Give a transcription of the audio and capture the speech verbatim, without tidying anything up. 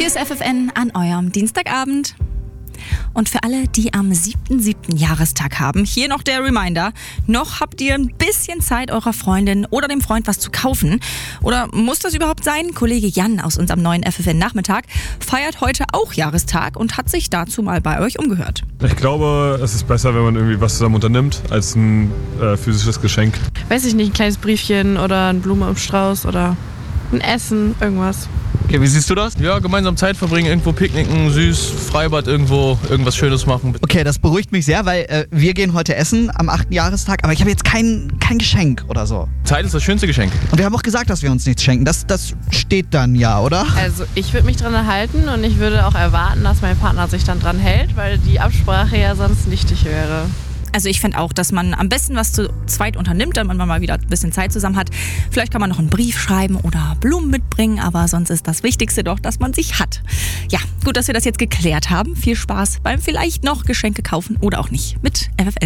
Hier ist F F N an eurem Dienstagabend. Und für alle, die am siebten siebten Jahrestag haben, hier noch der Reminder. Noch habt ihr ein bisschen Zeit, eurer Freundin oder dem Freund was zu kaufen. Oder muss das überhaupt sein? Kollege Jan aus unserem neuen F F N-Nachmittag feiert heute auch Jahrestag und hat sich dazu mal bei euch umgehört. Ich glaube, es ist besser, wenn man irgendwie was zusammen unternimmt, als ein äh, physisches Geschenk. Weiß ich nicht, ein kleines Briefchen oder eine Blume im Strauß oder ein Essen, irgendwas. Okay, wie siehst du das? Ja, gemeinsam Zeit verbringen, irgendwo picknicken, süß, Freibad irgendwo, irgendwas Schönes machen. Okay, das beruhigt mich sehr, weil äh, wir gehen heute essen am achten Jahrestag, aber ich habe jetzt kein, kein Geschenk oder so. Zeit ist das schönste Geschenk. Und wir haben auch gesagt, dass wir uns nichts schenken. Das, das steht dann ja, oder? Also ich würde mich dran halten und ich würde auch erwarten, dass mein Partner sich dann dran hält, weil die Absprache ja sonst nichtig wäre. Also ich finde auch, dass man am besten was zu zweit unternimmt, damit man mal wieder ein bisschen Zeit zusammen hat. Vielleicht kann man noch einen Brief schreiben oder Blumen mitbringen, aber sonst ist das Wichtigste doch, dass man sich hat. Ja, gut, dass wir das jetzt geklärt haben. Viel Spaß beim vielleicht noch Geschenke kaufen oder auch nicht mit F F N.